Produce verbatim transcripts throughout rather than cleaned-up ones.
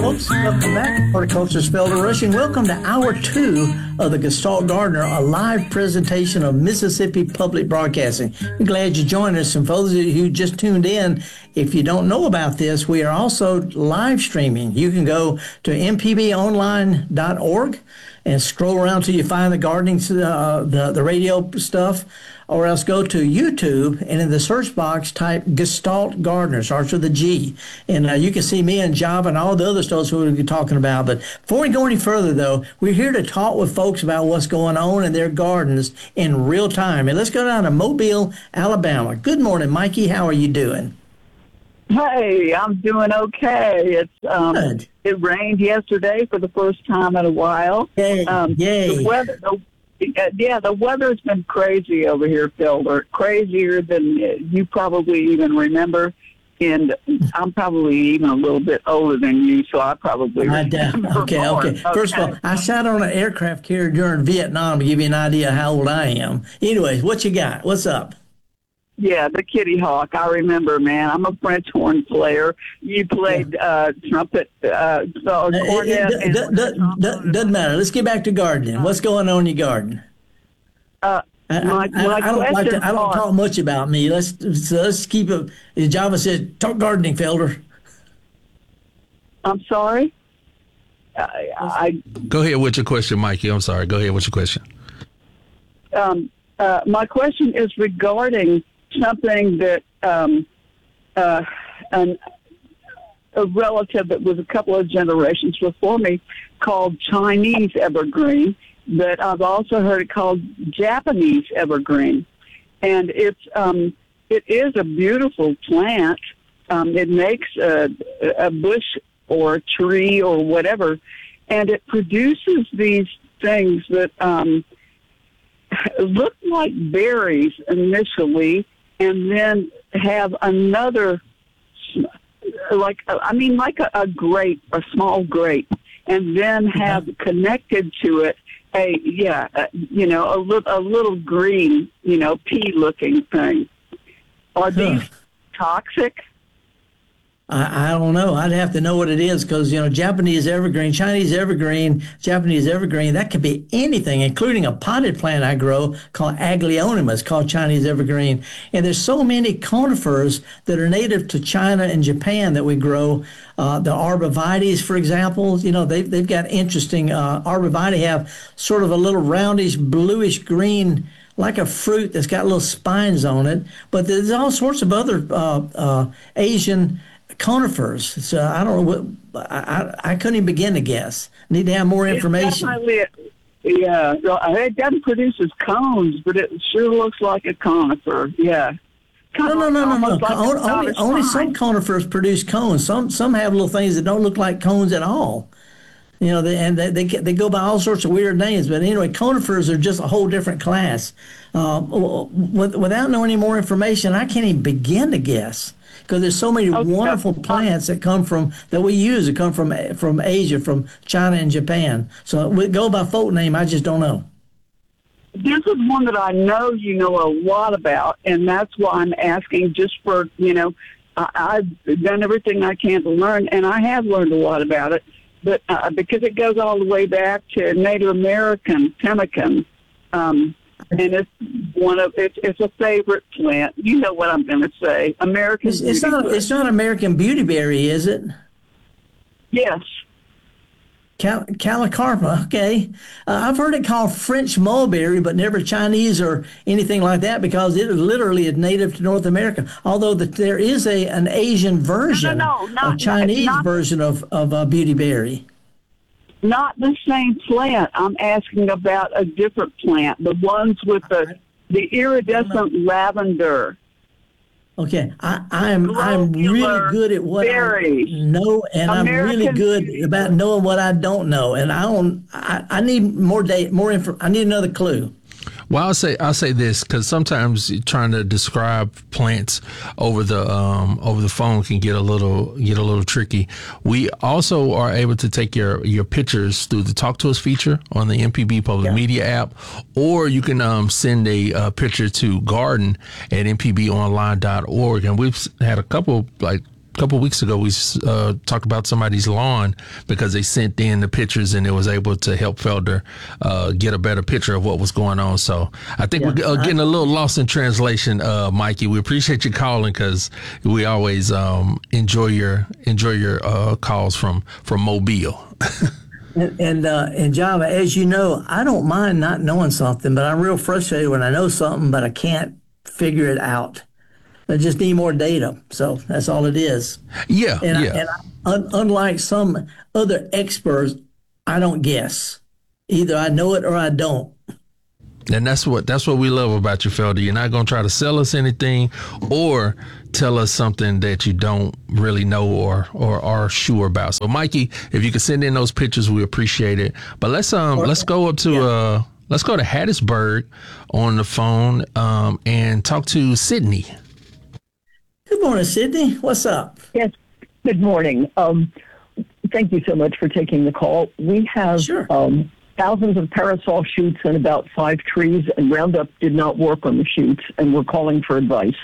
folks. Welcome back. Horticulturist Felder Rushing. Welcome to hour two of the Gestalt Gardener, a live presentation of Mississippi Public Broadcasting. We're glad you joined us. And for those of you who just tuned in, if you don't know about this, we are also live streaming. You can go to m p b online dot org and scroll around till you find the gardening, uh, the, the radio stuff, or else go to YouTube and in the search box type Gestalt Gardener, starts with a G. And uh, you can see me and Java and all the other stuff we'll be talking about. But before we go any further, though, we're here to talk with folks about what's going on in their gardens in real time. And let's go down to Mobile, Alabama. Good morning, Mikey. How are you doing? Hey, I'm doing okay. It's um, Good. It rained yesterday for the first time in a while. Yay, um, yay. The weather, the, uh, yeah, the weather's been crazy over here, Felder. Crazier than you probably even remember. And I'm probably even a little bit older than you, so I probably I doubt. remember Okay, more. okay. First of all, I sat on an aircraft carrier during Vietnam to give you an idea how old I am. Anyways, what you got? What's up? Yeah, the Kitty Hawk. I remember, man. I'm a French horn player. You played uh, trumpet, uh, so cornet. It, it, it, it, it doesn't matter. Let's get back to gardening. What's going on in your garden? Uh, I, my, I, my I don't like to, I don't are, talk much about me. Let's so let's keep it. As Java said, talk gardening, Felder. I'm sorry. I, I Go ahead with your question, Mikey. I'm sorry. Go ahead with your question. um, uh, my question is regarding something that um, uh, an, a relative that was a couple of generations before me called Chinese evergreen, but I've also heard it called Japanese evergreen. And it's um, it is a beautiful plant. Um, it makes a, a bush or a tree or whatever, and it produces these things that um, look like berries initially, and then have another, like, I mean, like a, a grape, a small grape, and then have connected to it a, yeah, a, you know, a, li- a little green, you know, pea-looking thing. Are these Huh. toxic? I, I don't know. I'd have to know what it is because, you know, Japanese evergreen, Chinese evergreen, Japanese evergreen, that could be anything, including a potted plant I grow called Aglaonema, called Chinese evergreen. And there's so many conifers that are native to China and Japan that we grow. Uh, the arborvitaes, for example, you know, they've, they've got interesting, uh, arborvitae have sort of a little roundish, bluish green, like a fruit that's got little spines on it. But there's all sorts of other uh, uh, Asian conifers. So I don't know what, I, I, I couldn't even begin to guess. Need to have more information. It's yeah, it doesn't produce as cones, but it sure looks like a conifer. Yeah. No, no, no, no, no. Like only only, only some conifers produce cones. Some some have little things that don't look like cones at all. You know, they, and they, they they go by all sorts of weird names. But anyway, conifers are just a whole different class. Uh, with, without knowing any more information, I can't even begin to guess. Because there's so many okay. wonderful plants that come from that we use that come from from Asia, from China and Japan. So we go by folk name. I just don't know. This is one that I know you know a lot about, and that's why I'm asking. Just for you know, I, I've done everything I can to learn, and I have learned a lot about it. But uh, because it goes all the way back to Native American pemmican. Um, And it's one of it's, it's a favorite plant. You know what I'm going to say. American. It's, it's not. It's not American beautyberry, is it? Yes. Cal- Calicarpa. Okay. Uh, I've heard it called French mulberry, but never Chinese or anything like that because it literally is native to North America. Although the, there is a an Asian version, no, no, not, a Chinese not, version of of uh, beautyberry. Not the same plant. I'm asking about a different plant. The ones with the the iridescent lavender. Okay, I, I'm I'm really Globular good at what berries. I know, and American I'm really good about knowing what I don't know. And I don't. I, I need more data, more info. I need another clue. Well, I'll say I'll say this because sometimes trying to describe plants over the um, over the phone can get a little get a little tricky. We also are able to take your your pictures through the Talk to Us feature on the M P B Public yeah. Media app, or you can um, send a uh, picture to garden at m p b online dot org. And we've had a couple like a couple of weeks ago, we uh, talked about somebody's lawn because they sent in the pictures and it was able to help Felder uh, get a better picture of what was going on. So I think yeah, we're uh, getting a little lost in translation, uh, Mikey. We appreciate you calling because we always um, enjoy your enjoy your uh, calls from from Mobile. And and, uh, and Java, as you know, I don't mind not knowing something, but I'm real frustrated when I know something, but I can't figure it out. I just need more data. So that's all it is. Yeah, and yeah. I, and I, un, unlike some other experts, I don't guess. Either I know it or I don't. And that's what that's what we love about you, Felder. You're not going to try to sell us anything or tell us something that you don't really know or or are sure about. So, Mikey, if you could send in those pictures, we appreciate it. But let's um or, let's go up to yeah. uh let's go to Hattiesburg on the phone um and talk to Sydney. Good morning, Sydney. What's up? Yes. Good morning. Um, thank you so much for taking the call. We have sure. um, thousands of parasol shoots and about five trees, and Roundup did not work on the shoots, and we're calling for advice.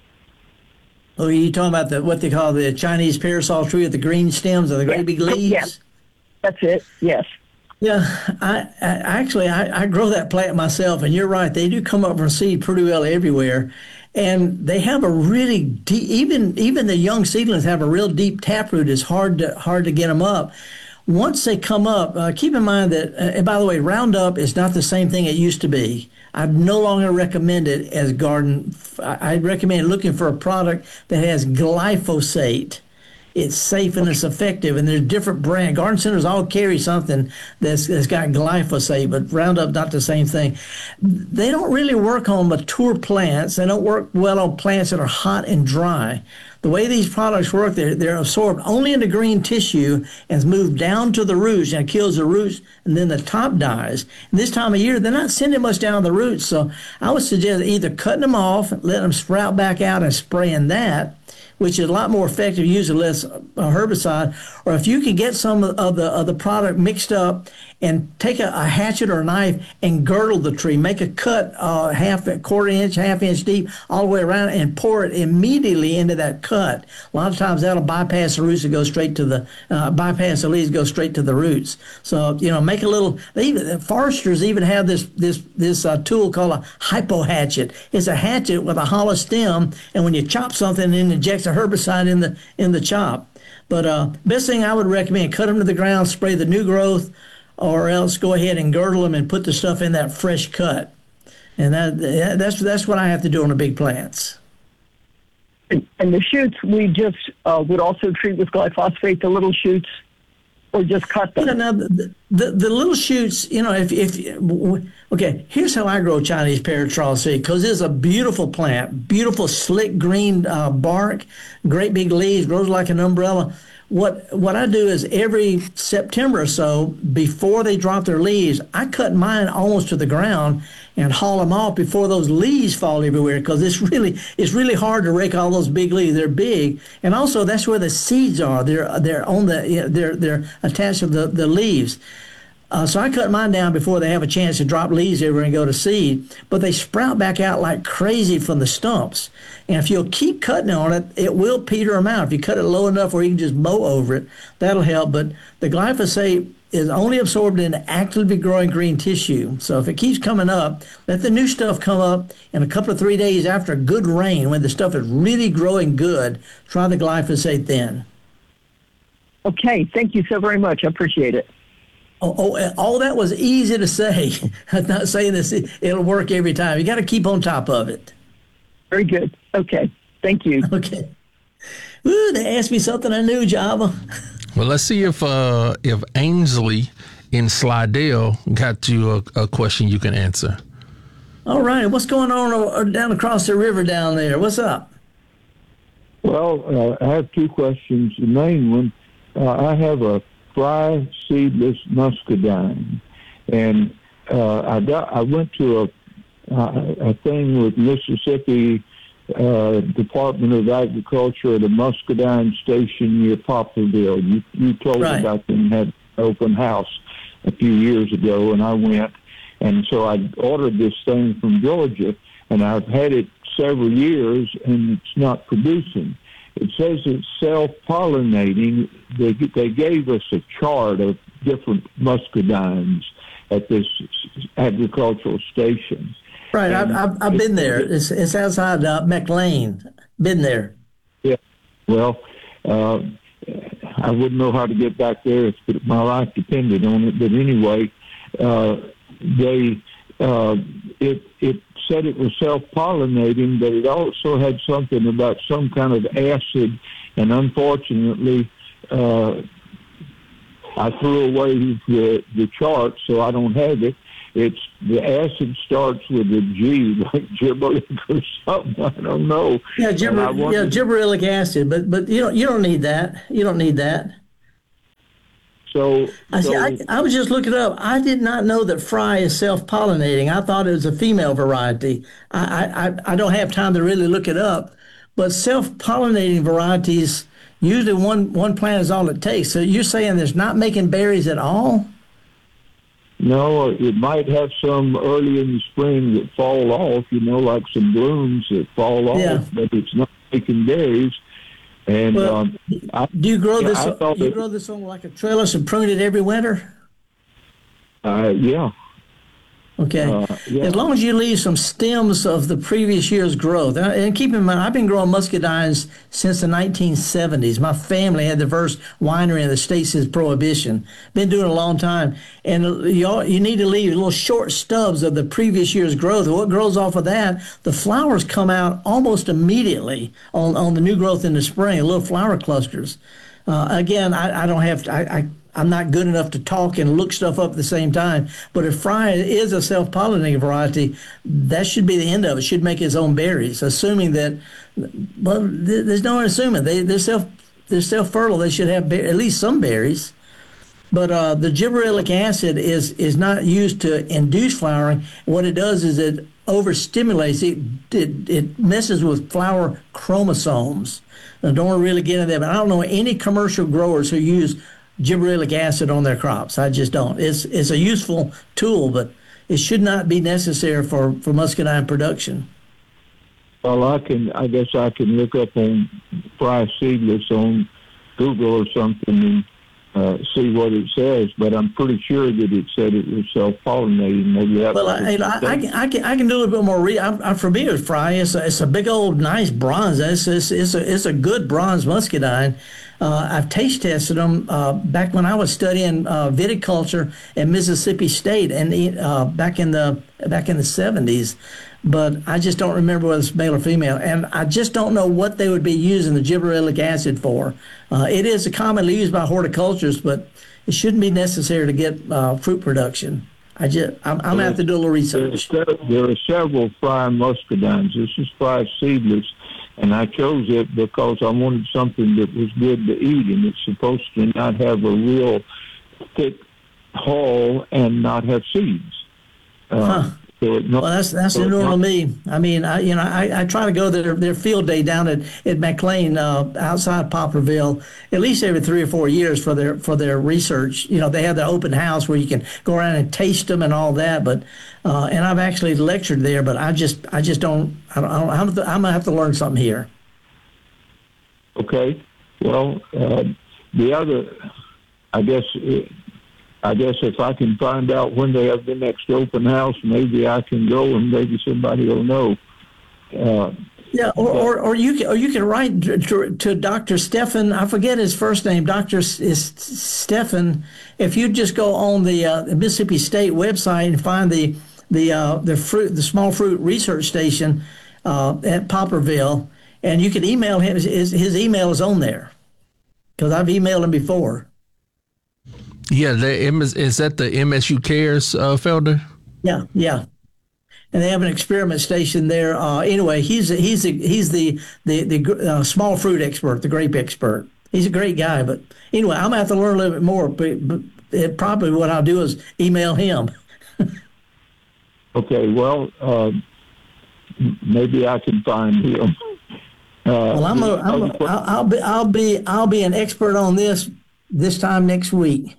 Oh, are you talking about the what they call the Chinese parasol tree with the green stems and the great yeah. big leaves? Yeah, that's it. Yes. Yeah, I, I actually I, I grow that plant myself, and you're right. They do come up from seed pretty well everywhere. And they have a really deep, even even the young seedlings have a real deep taproot. It's hard to hard to get them up. Once they come up, uh, keep in mind that, uh, and by the way, Roundup is not the same thing it used to be. I no longer recommend it as garden. I, I recommend looking for a product that has glyphosate. It's safe and it's effective, and there's different brands. Garden centers all carry something that's, that's got glyphosate, but Roundup not the same thing. They don't really work on mature plants. They don't work well on plants that are hot and dry. The way these products work, they're, they're absorbed only in the green tissue and move down to the roots and kills the roots, and then the top dies. And this time of year, they're not sending much down the roots, so I would suggest either cutting them off, letting them sprout back out and spraying that, which is a lot more effective, using less herbicide. Or if you can get some of the of the product mixed up and take a, a hatchet or a knife and girdle the tree, make a cut uh, half a quarter inch, half inch deep, all the way around, and pour it immediately into that cut. A lot of times that'll bypass the roots and go straight to the uh, bypass the leaves, go straight to the roots. So you know, make a little. They even foresters even have this this this uh, tool called a hypo hatchet. It's a hatchet with a hollow stem, and when you chop something, it injects a herbicide in the in the chop. But uh, best thing I would recommend: cut them to the ground, spray the new growth, or else go ahead and girdle them and put the stuff in that fresh cut. And that that's that's what I have to do on the big plants. And, and the shoots, we just uh, would also treat with glyphosate, the little shoots, or just cut them? You know, the, the, the little shoots, you know, if, if, okay, here's how I grow Chinese parasol seed, because it's a beautiful plant, beautiful slick green uh, bark, great big leaves, grows like an umbrella. What what I do is every September or so, before they drop their leaves, I cut mine almost to the ground and haul them off before those leaves fall everywhere, because it's really it's really hard to rake all those big leaves. They're big, and also that's where the seeds are. They're they're on the you know, they're they're attached to the the leaves. Uh, so I cut mine down before they have a chance to drop leaves everywhere and go to seed. But they sprout back out like crazy from the stumps. And if you'll keep cutting on it, it will peter them out. If you cut it low enough where you can just mow over it, that'll help. But the glyphosate is only absorbed in actively growing green tissue. So if it keeps coming up, let the new stuff come up in a couple of three days after a good rain, when the stuff is really growing good. Try the glyphosate then. Okay, thank you so very much. I appreciate it. Oh, oh, all that was easy to say. I'm not saying this, it'll work every time. You got to keep on top of it. Very good. Okay. Thank you. Okay. Ooh, they asked me something I knew, Java. Well, let's see if uh, if Ainsley in Slidell got you a, a question you can answer. All right. What's going on down across the river down there? What's up? Well, uh, I have two questions. The main one, uh, I have a fly seedless muscadine, and uh, I got I went to a a thing with Mississippi uh, Department of Agriculture at a muscadine station near Poplarville. You you told right. me about them, had an open house a few years ago, and I went, and so I ordered this thing from Georgia, and I've had it several years, and it's not producing. it says it's self-pollinating. They, they gave us a chart of different muscadines at this agricultural station. Right, I've, I've, I've been there. It's, it's outside uh, McLean. Been there. Yeah, well, uh, I wouldn't know how to get back there if my life depended on it. But anyway, uh, they uh, it it said it was self-pollinating, but it also had something about some kind of acid, and unfortunately, uh, I threw away the the chart, so I don't have it. It's the acid starts with a G, like gibberellic or something. I don't know. Yeah, gibber, wondered, yeah, gibberellic acid, but but you don't you don't need that. You don't need that. So, I, see, so I, I was just looking it up. I did not know that fry is self-pollinating. I thought it was a female variety. I, I, I don't have time to really look it up, but self-pollinating varieties, usually one, one plant is all it takes. So you're saying there's not making berries at all? no, it might have some early in the spring that fall off, you know, like some blooms that fall off, Yeah. but it's not making berries. And Well, um, I, Do you grow yeah, this? I thought You it- grow this on like a trellis and prune it every winter? uh, yeah, Okay. Uh, yeah. As long as you leave some stems of the previous year's growth. And and keep in mind, I've been growing muscadines since the nineteen seventies. My family had the first winery in the state since Prohibition. Been doing it a long time. And you, all, you need to leave little short stubs of the previous year's growth. And what grows off of that, the flowers come out almost immediately on, on the new growth in the spring, little flower clusters. Uh, again, I, I don't have to, I, I I'm not good enough to talk and look stuff up at the same time. But if fry is a self-pollinating variety, that should be the end of it. It should make its own berries, assuming that. Well, there's no assuming they they're self they're self-fertile. They should have at least some berries. But uh, the gibberellic acid is is not used to induce flowering. What it does is it overstimulates it. It, it messes with flower chromosomes. I don't want to really get into that, but I don't know any commercial growers who use gibberellic acid on their crops. I just don't. It's it's a useful tool, but it should not be necessary for, for muscadine production. well, I can, I guess I can look up on fry seedless on Google or something and uh, see what it says, but I'm pretty sure that it said it was self-pollinating. Maybe that Well, was I, I, I, can, I can I can do a little bit more. Re- I'm, I'm familiar with fry. It's a, it's a big old nice bronze. It's it's, it's a it's a good bronze muscadine. Uh, I've taste tested them uh, back when I was studying uh, viticulture at Mississippi State, and uh, back in the back in the seventies. But I just don't remember whether it's male or female, and I just don't know what they would be using the gibberellic acid for. Uh, it is commonly used by horticulturists, but it shouldn't be necessary to get uh, fruit production. I just I'm, I'm gonna have to do a little research. There, there are several fry muscadines. This is fry seedless, and I chose it because I wanted something that was good to eat, and it's supposed to not have a real thick hull and not have seeds. Uh, Huh. so it not, Well, that's that's so the it normal not- me. I mean, I you know I, I try to go to their, their field day down at at McLean uh, outside Poplarville at least every three or four years for their for their research. You know, they have the open house where you can go around and taste them and all that. But uh, and I've actually lectured there, but I just I just don't I don't, I don't I'm, I'm gonna have to learn something here. Okay. Well, uh, the other, I guess, uh, I guess if I can find out when they have the next open house, maybe I can go and maybe somebody will know. Uh, Yeah, or, or, or you can or you can write to, to Doctor Stefan. I forget his first name. Doctor is Stefan. If you just go on the, uh, the Mississippi State website and find the the uh, the fruit the small fruit research station uh, at Poplarville, and you can email him. His, his email is on there because I've emailed him before. Yeah, the M S, is that the M S U Cares uh, Felder? Yeah, yeah. And they have an experiment station there. Uh, anyway, he's he's the, he's the the the uh, small fruit expert, the grape expert. He's a great guy. But anyway, I'm gonna have to learn a little bit more. But, but it, probably what I'll do is email him. okay. Well, uh, maybe I can find him. Uh, Well, I'm a, I'm a, I'll, I'll be I'll be I'll be an expert on this this time next week.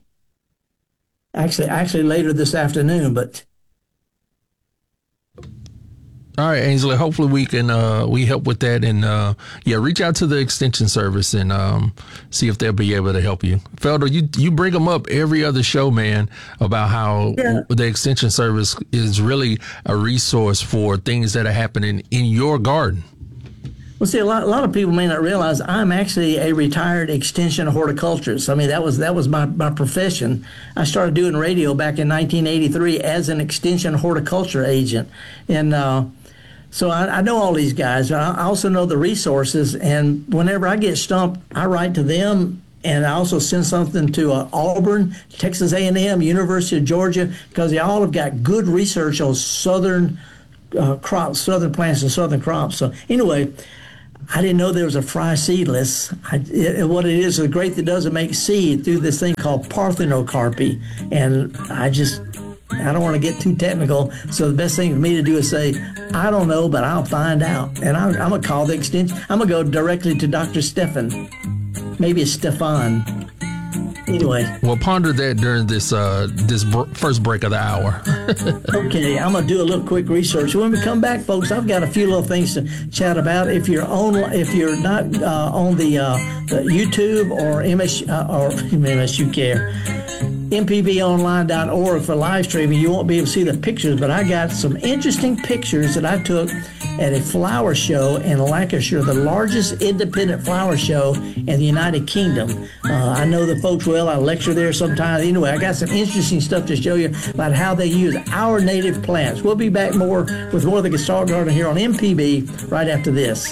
Actually, actually later this afternoon, but. All right, Ainsley. Hopefully we can uh, we help with that, and uh, yeah, reach out to the extension service and um, see if they'll be able to help you. Felder, you you bring them up every other show, man, about how yeah. the extension service is really a resource for things that are happening in your garden. Well, see, a lot, a lot of people may not realize I'm actually a retired extension horticulturist. I mean, that was that was my, my profession. I started doing radio back in nineteen eighty-three as an extension horticulture agent. And uh, so I, I know all these guys. I also know the resources. And whenever I get stumped, I write to them. And I also send something to uh, Auburn, Texas A and M, University of Georgia, because they all have got good research on southern uh, crops, southern plants and southern crops. So anyway, I didn't know there was a fry seedless. I, it, what it is, is a grape that doesn't make seed through this thing called parthenocarpy. And I just, I don't want to get too technical. So the best thing for me to do is say, I don't know, but I'll find out. And I'm, I'm going to call the extension. I'm going to go directly to Doctor Stefan. Maybe it's Stefan. Anyway. Well, ponder that during this uh, this br- first break of the hour. Okay, I'm gonna do a little quick research. When we come back, folks, I've got a few little things to chat about. If you're on, if you're not uh, on the, uh, the YouTube or M S uh, or M S U Care, M P B online dot org for live streaming, you won't be able to see the pictures, but I got some interesting pictures that I took at a flower show in Lancashire, the largest independent flower show in the United Kingdom. Uh, I know the folks well. I lecture there sometimes. Anyway, I got some interesting stuff to show you about how they use our native plants. We'll be back more with more of the Gestalt Garden here on M P B right after this.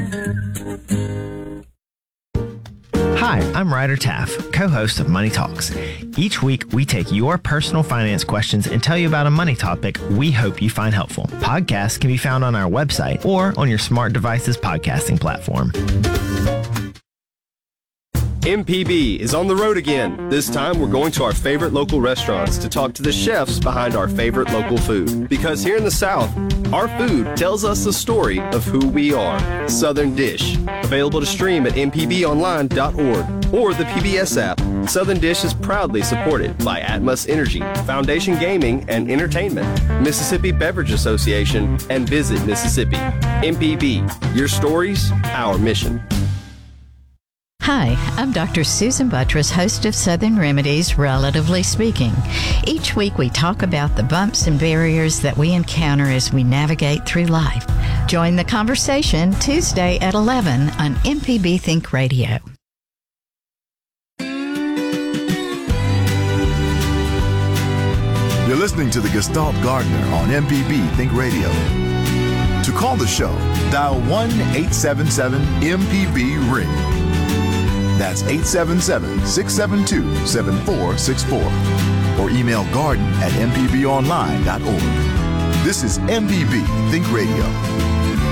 Hi, I'm Ryder Taff, co-host of Money Talks. Each week, we take your personal finance questions and tell you about a money topic we hope you find helpful. Podcasts can be found on our website or on your smart device's podcasting platform. M P B is on the road again. This time we're going to our favorite local restaurants to talk to the chefs behind our favorite local food. Because here in the South, our food tells us the story of who we are. Southern Dish. Available to stream at m p b online dot org or the P B S app. Southern Dish is proudly supported by Atmos Energy, Foundation Gaming and Entertainment, Mississippi Beverage Association, and Visit Mississippi. M P B, your stories, our mission. Hi, I'm Doctor Susan Buttress, host of Southern Remedies, Relatively Speaking. Each week we talk about the bumps and barriers that we encounter as we navigate through life. Join the conversation Tuesday at eleven on M P B Think Radio. You're listening to the Gestalt Gardener on M P B Think Radio. To call the show, dial one eight seven seven M P B ring. That's eight seven seven, six seven two, seven four six four. Or email garden at m p b online dot org. This is M P B Think Radio.